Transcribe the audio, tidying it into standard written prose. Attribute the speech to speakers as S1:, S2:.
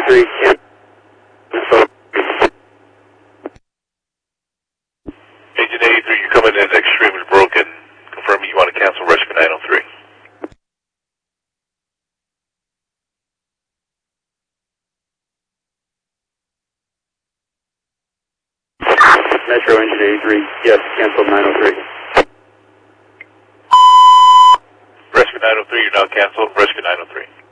S1: 83, cancel.
S2: Agent 83, you're coming in extremely broken. Confirming you want to cancel Rescue 903.
S1: Metro Engine 83, yes, cancel 903.
S2: Rescue 903, you're now canceled. Rescue 903.